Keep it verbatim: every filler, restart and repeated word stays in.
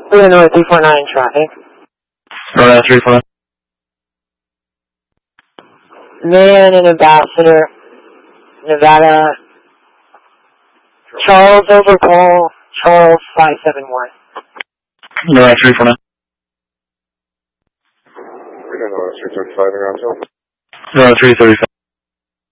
Illinois three four nine traffic. Illinois three four nine. Man in Ambassador, Nevada. Charles over call, Charles five seven one. Illinois three four nine. Illinois three thirty-five around. Illinois three thirty-five.